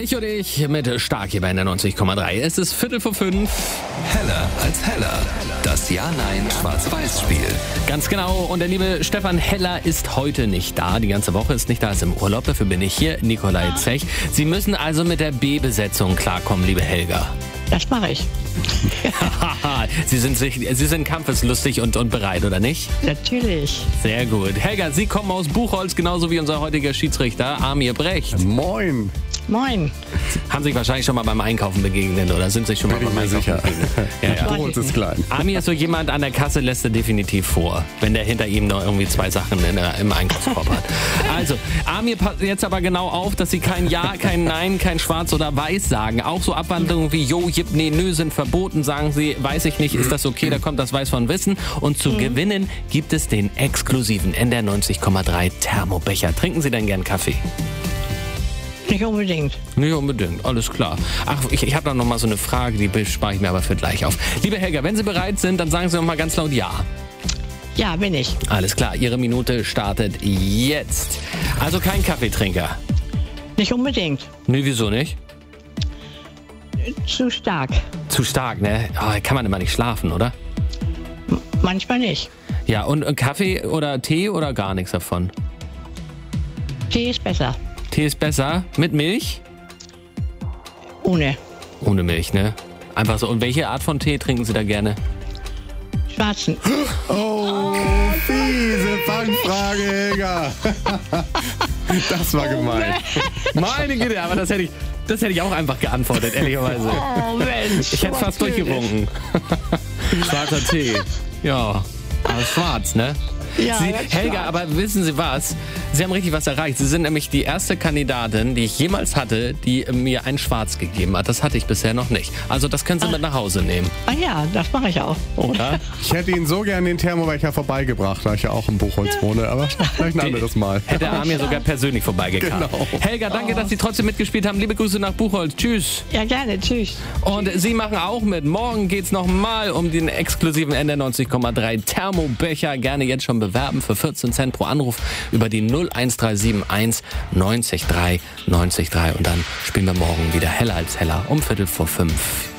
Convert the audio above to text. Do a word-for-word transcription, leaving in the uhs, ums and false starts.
Ich und ich mit Stark hier bei der neunzig Komma drei. Es ist Viertel vor fünf. Heller als Heller. Das Ja-Nein-Schwarz-Weiß-Spiel. Ganz genau. Und der liebe Stefan Heller ist heute nicht da. Die ganze Woche ist nicht da, ist im Urlaub. Dafür bin ich hier, Nikolai Zech. Sie müssen also mit der B-Besetzung klarkommen, liebe Helga. Das mache ich. Sie sind, sich, Sie sind kampfeslustig und, und bereit, oder nicht? Natürlich. Sehr gut. Helga, Sie kommen aus Buchholz, genauso wie unser heutiger Schiedsrichter Amir Brecht. Moin. Moin. Haben sich wahrscheinlich schon mal beim Einkaufen begegnet oder sind sich schon mal Bin beim ich mir Einkaufen sicher. begegnet? Ja, ja. Buchholz ist klein. Amir ist so jemand, an der Kasse lässt er definitiv vor, wenn der hinter ihm noch irgendwie zwei Sachen in der, im Einkaufskorb hat. Also, Amir passt jetzt aber genau auf, dass Sie kein Ja, kein Nein, kein Schwarz oder Weiß sagen. Auch so Abwandlungen wie Jo, Jip, Nee, Nö sind verboten, sagen Sie, weiß ich nicht, ist das okay, da kommt das Weiß von Wissen. Und zu mhm. gewinnen gibt es den exklusiven N D R neunzig Komma drei Thermobecher. Trinken Sie denn gern Kaffee? Nicht unbedingt. Nicht unbedingt, alles klar. Ach, ich, ich habe da noch mal so eine Frage, die bespare ich mir aber für gleich auf. Liebe Helga, wenn Sie bereit sind, dann sagen Sie noch mal ganz laut Ja. Ja, bin ich. Alles klar, Ihre Minute startet jetzt. Also kein Kaffeetrinker? Nicht unbedingt. Nö, wieso nicht? Zu stark. Zu stark, ne? Oh, kann man immer nicht schlafen, oder? M- manchmal nicht. Ja, und Kaffee oder Tee oder gar nichts davon? Tee ist besser. Tee ist besser? Mit Milch? Ohne. Ohne Milch, ne? Einfach so. Und welche Art von Tee trinken Sie da gerne? Schwarzen. Oh, fiese Fangfrage, Helga. Das war gemein. Meine Güte, aber das hätte ich, das hätte ich auch einfach geantwortet, ehrlicherweise. Oh Mensch. Ich hätte fast durchgewunken. Schwarzer Tee. Ja, aber schwarz, ne? Ja, Sie, das ist Helga, schwarz. aber wissen Sie was? Sie haben richtig was erreicht. Sie sind nämlich die erste Kandidatin, die ich jemals hatte, die mir ein Schwarz gegeben hat. Das hatte ich bisher noch nicht. Also das können Sie mit nach Hause nehmen, Ah ja, das mache ich auch. oder? Ich hätte Ihnen so gern den Thermobecher vorbeigebracht, da ich ja auch im Buchholz wohne, aber vielleicht ein anderes Mal. Hätte Amir sogar persönlich vorbeigekommen. Genau. Helga, danke, dass Sie trotzdem mitgespielt haben. Liebe Grüße nach Buchholz. Tschüss. Ja, gerne. Tschüss. Und Sie machen auch mit. Morgen geht's noch mal um den exklusiven N D R neunzig Komma drei Thermobecher. Gerne jetzt schon bewerben für vierzehn Cent pro Anruf über die null eins drei sieben eins neunzig drei neunzig drei. Und dann spielen wir morgen wieder Heller als Heller um Viertel vor fünf.